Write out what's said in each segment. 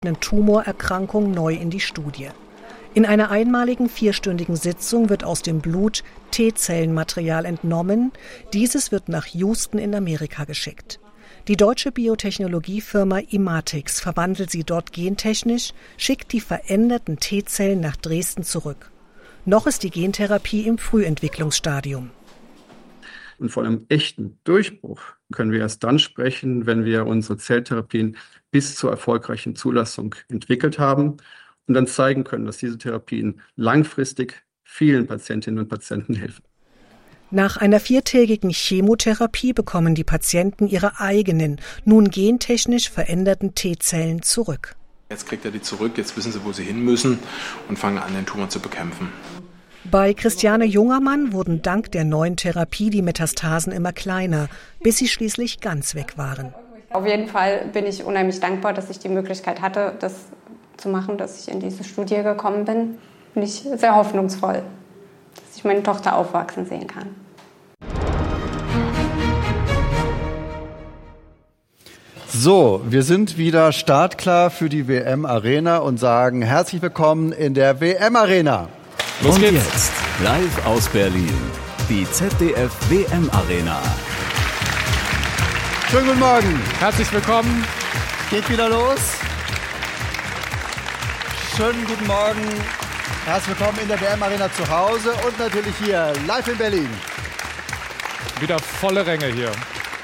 Tumorerkrankung neu in die Studie. In einer einmaligen 4-stündigen Sitzung wird aus dem Blut T-Zellenmaterial entnommen. Dieses wird nach Houston in Amerika geschickt. Die deutsche Biotechnologiefirma Imatix verwandelt sie dort gentechnisch, schickt die veränderten T-Zellen nach Dresden zurück. Noch ist die Gentherapie im Frühentwicklungsstadium. Und von einem echten Durchbruch können wir erst dann sprechen, wenn wir unsere Zelltherapien bis zur erfolgreichen Zulassung entwickelt haben und dann zeigen können, dass diese Therapien langfristig vielen Patientinnen und Patienten helfen. Nach einer 4-tägigen Chemotherapie bekommen die Patienten ihre eigenen, nun gentechnisch veränderten T-Zellen zurück. Jetzt kriegt er die zurück, jetzt wissen sie, wo sie hin müssen und fangen an, den Tumor zu bekämpfen. Bei Christiane Jungermann wurden dank der neuen Therapie die Metastasen immer kleiner, bis sie schließlich ganz weg waren. Auf jeden Fall bin ich unheimlich dankbar, dass ich die Möglichkeit hatte, das zu machen, dass ich in diese Studie gekommen bin. Bin ich sehr hoffnungsvoll, dass ich meine Tochter aufwachsen sehen kann. So, wir sind wieder startklar für die WM-Arena und sagen herzlich willkommen in der WM-Arena. Los geht's. Und jetzt, live aus Berlin, die ZDF WM-Arena. Schönen guten Morgen. Herzlich willkommen. Geht wieder los. Schönen guten Morgen. Herzlich willkommen in der WM-Arena zu Hause und natürlich hier live in Berlin. Wieder volle Ränge hier.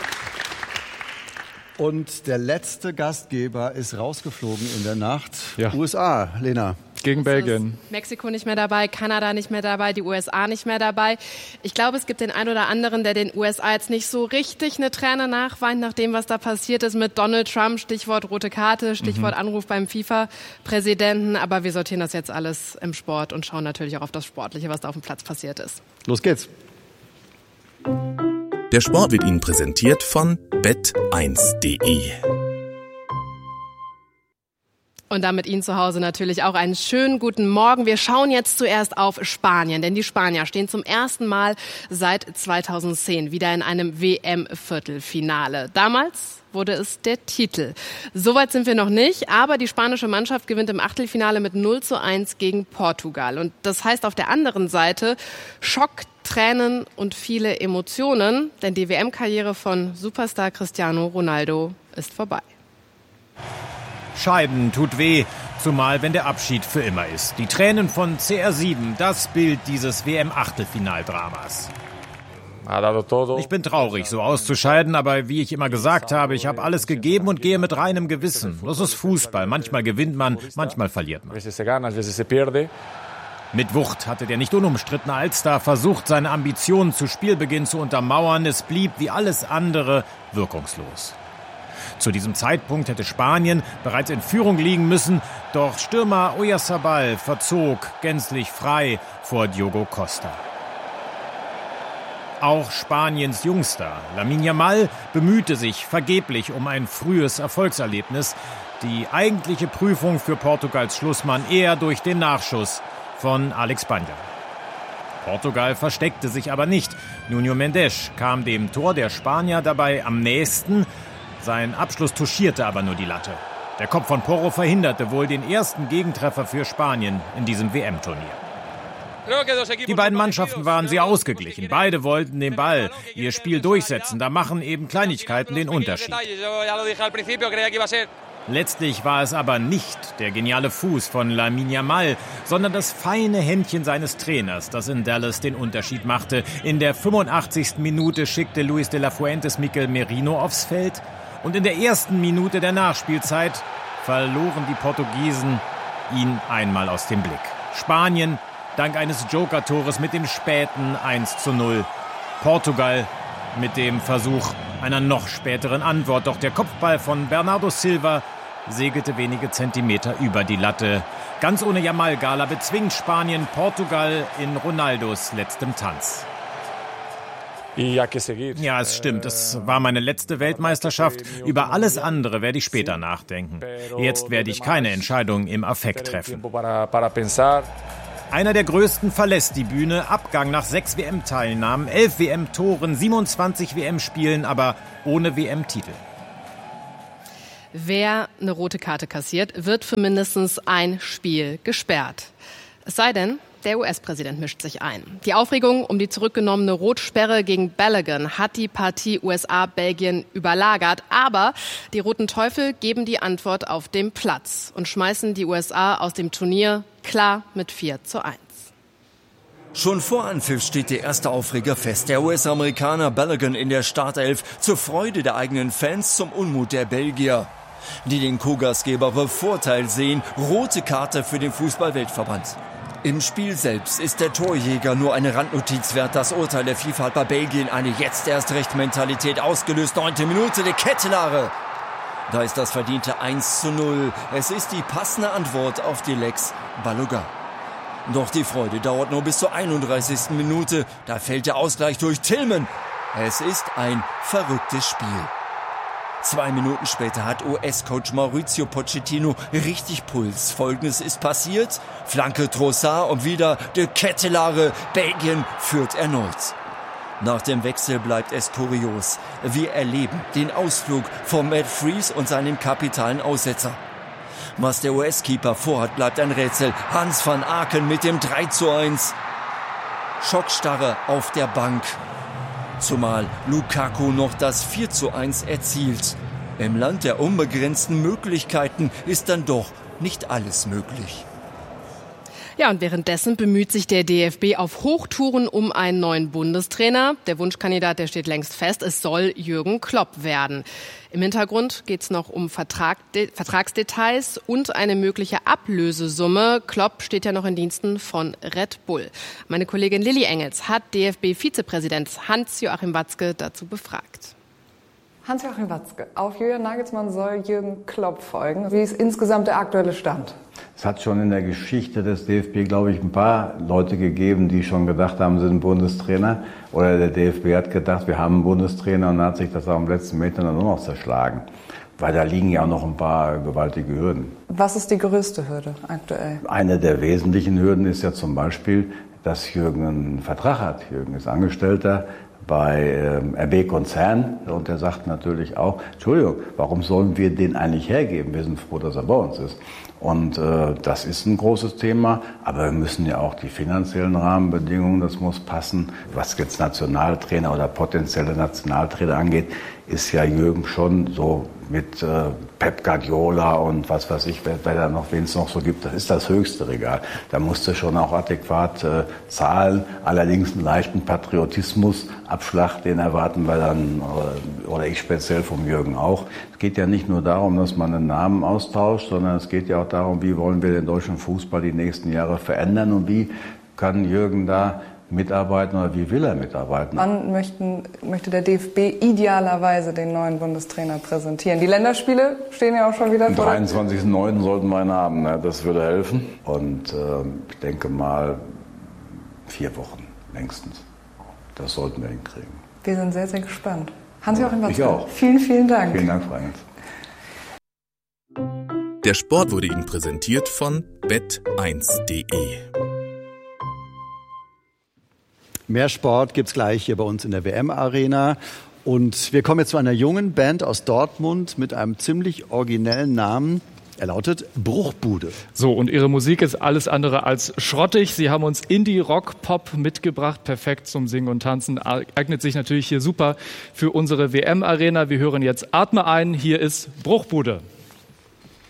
Und der letzte Gastgeber ist rausgeflogen in der Nacht. Ja. USA, Lena. Gegen Belgien. Mexiko nicht mehr dabei, Kanada nicht mehr dabei, die USA nicht mehr dabei. Ich glaube, es gibt den einen oder anderen, der den USA jetzt nicht so richtig eine Träne nachweint, nach dem, was da passiert ist mit Donald Trump, Stichwort rote Karte, Stichwort Anruf beim FIFA-Präsidenten. Aber wir sortieren das jetzt alles im Sport und schauen natürlich auch auf das Sportliche, was da auf dem Platz passiert ist. Los geht's. Der Sport wird Ihnen präsentiert von bet1.de. Und damit Ihnen zu Hause natürlich auch einen schönen guten Morgen. Wir schauen jetzt zuerst auf Spanien, denn die Spanier stehen zum ersten Mal seit 2010 wieder in einem WM-Viertelfinale. Damals wurde es der Titel. Soweit sind wir noch nicht, aber die spanische Mannschaft gewinnt im Achtelfinale mit 0:1 gegen Portugal. Und das heißt auf der anderen Seite Schock, Tränen und viele Emotionen, denn die WM-Karriere von Superstar Cristiano Ronaldo ist vorbei. Scheiden tut weh, zumal wenn der Abschied für immer ist. Die Tränen von CR7, das Bild dieses WM-Achtelfinaldramas. Ich bin traurig, so auszuscheiden, aber wie ich immer gesagt habe, ich habe alles gegeben und gehe mit reinem Gewissen. Das ist Fußball. Manchmal gewinnt man, manchmal verliert man. Mit Wucht hatte der nicht unumstrittene Allstar versucht, seine Ambitionen zu Spielbeginn zu untermauern. Es blieb wie alles andere wirkungslos. Zu diesem Zeitpunkt hätte Spanien bereits in Führung liegen müssen, doch Stürmer Oyarzabal verzog gänzlich frei vor Diogo Costa. Auch Spaniens Jungster Lamine Yamal bemühte sich vergeblich um ein frühes Erfolgserlebnis. Die eigentliche Prüfung für Portugals Schlussmann eher durch den Nachschuss von Alex Banja. Portugal versteckte sich aber nicht. Nuno Mendes kam dem Tor der Spanier dabei am nächsten. Sein Abschluss touchierte aber nur die Latte. Der Kopf von Porro verhinderte wohl den ersten Gegentreffer für Spanien in diesem WM-Turnier. Die beiden Mannschaften waren sehr ausgeglichen. Beide wollten den Ball, ihr Spiel durchsetzen. Da machen eben Kleinigkeiten den Unterschied. Letztlich war es aber nicht der geniale Fuß von Lamine Yamal, sondern das feine Händchen seines Trainers, das in Dallas den Unterschied machte. In der 85. Minute schickte Luis de la Fuentes Mikel Merino aufs Feld. Und in der ersten Minute der Nachspielzeit verloren die Portugiesen ihn einmal aus dem Blick. Spanien dank eines Joker-Tores mit dem späten 1:0. Portugal mit dem Versuch einer noch späteren Antwort. Doch der Kopfball von Bernardo Silva segelte wenige Zentimeter über die Latte. Ganz ohne Yamal-Gala bezwingt Spanien Portugal in Ronaldos letztem Tanz. Ja, es stimmt. Es war meine letzte Weltmeisterschaft. Über alles andere werde ich später nachdenken. Jetzt werde ich keine Entscheidung im Affekt treffen. Einer der größten verlässt die Bühne. Abgang nach 6 WM-Teilnahmen, 11 WM-Toren, 27 WM-Spielen, aber ohne WM-Titel. Wer eine rote Karte kassiert, wird für mindestens ein Spiel gesperrt. Es sei denn, der US-Präsident mischt sich ein. Die Aufregung um die zurückgenommene Rotsperre gegen Balogun hat die Partie USA-Belgien überlagert. Aber die Roten Teufel geben die Antwort auf dem Platz und schmeißen die USA aus dem Turnier klar mit 4:1. Schon vor Anpfiff steht der erste Aufreger fest. Der US-Amerikaner Balogun in der Startelf, zur Freude der eigenen Fans, zum Unmut der Belgier, die den Co-Gastgeber bevorteilt sehen. Rote Karte für den Fußball-Weltverband. Im Spiel selbst ist der Torjäger nur eine Randnotiz wert. Das Urteil der FIFA hat bei Belgien eine Jetzt-erst-recht-Mentalität ausgelöst. 9. Minute, de Ketelaere. Da ist das verdiente 1:0. Es ist die passende Antwort auf die Lex Balogun. Doch die Freude dauert nur bis zur 31. Minute. Da fällt der Ausgleich durch Tillman. Es ist ein verrücktes Spiel. 2 Minuten später hat US-Coach Mauricio Pochettino richtig Puls. Folgendes ist passiert. Flanke Trossard und wieder de Ketelaere. Belgien führt erneut. Nach dem Wechsel bleibt es kurios. Wir erleben den Ausflug von Matt Freese und seinem kapitalen Aussetzer. Was der US-Keeper vorhat, bleibt ein Rätsel. Hans van Aken mit dem 3:1. Schockstarre auf der Bank. Zumal Lukaku noch das 4:1 erzielt. Im Land der unbegrenzten Möglichkeiten ist dann doch nicht alles möglich. Ja, und währenddessen bemüht sich der DFB auf Hochtouren um einen neuen Bundestrainer. Der Wunschkandidat, der steht längst fest. Es soll Jürgen Klopp werden. Im Hintergrund geht es noch um Vertragsdetails und eine mögliche Ablösesumme. Klopp steht ja noch in Diensten von Red Bull. Meine Kollegin Lilly Engels hat DFB-Vizepräsident Hans-Joachim Watzke dazu befragt. Hans-Joachim Watzke, auf Julian Nagelsmann soll Jürgen Klopp folgen. Wie ist insgesamt der aktuelle Stand? Es hat schon in der Geschichte des DFB, glaube ich, ein paar Leute gegeben, die schon gedacht haben, sie sind Bundestrainer. Oder der DFB hat gedacht, wir haben einen Bundestrainer, und dann hat sich das am letzten Meter dann nur noch zerschlagen. Weil da liegen ja auch noch ein paar gewaltige Hürden. Was ist die größte Hürde aktuell? Eine der wesentlichen Hürden ist ja zum Beispiel, dass Jürgen einen Vertrag hat. Jürgen ist Angestellter bei RB Konzern, und er sagt natürlich auch, Entschuldigung, warum sollen wir den eigentlich hergeben? Wir sind froh, dass er bei uns ist. Und das ist ein großes Thema, aber wir müssen ja auch die finanziellen Rahmenbedingungen, das muss passen. Was jetzt Nationaltrainer oder potenzielle Nationaltrainer angeht, ist ja Jürgen schon so mit Pep Guardiola und was weiß ich, wen es noch so gibt, das ist das höchste Regal. Da musst du schon auch adäquat zahlen, allerdings einen leichten Patriotismusabschlag, den erwarten wir dann, oder ich speziell vom Jürgen auch. Es geht ja nicht nur darum, dass man einen Namen austauscht, sondern es geht ja auch darum, wie wollen wir den deutschen Fußball die nächsten Jahre verändern und wie kann Jürgen da mitarbeiten oder wie will er mitarbeiten? Wann möchte der DFB idealerweise den neuen Bundestrainer präsentieren? Die Länderspiele stehen ja auch schon wieder vor. Am 23.09. sollten wir ihn haben, ne? Das würde helfen. Und ich denke mal 4 Wochen längstens. Das sollten wir hinkriegen. Wir sind sehr, sehr gespannt. Hans-Joachim Watzke, ich auch. Vielen, vielen Dank. Vielen Dank, Frau Engels. Der Sport wurde Ihnen präsentiert von bet1.de. Mehr Sport gibt's gleich hier bei uns in der WM-Arena. Und wir kommen jetzt zu einer jungen Band aus Dortmund mit einem ziemlich originellen Namen. Er lautet Bruchbude. So, und ihre Musik ist alles andere als schrottig. Sie haben uns Indie, Rock, Pop mitgebracht. Perfekt zum Singen und Tanzen. Eignet sich natürlich hier super für unsere WM-Arena. Wir hören jetzt Atme ein. Hier ist Bruchbude.